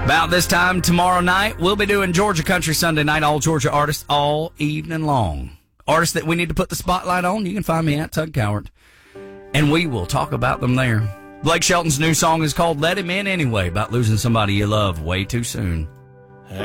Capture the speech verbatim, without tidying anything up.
About this time tomorrow night, we'll be doing Georgia Country Sunday Night, all Georgia artists all evening long. Artists that we need to put the spotlight on, you can find me at Tug Cowart, and we will talk about them there. Blake Shelton's new song is called Let Him In Anyway, about losing somebody you love way too soon.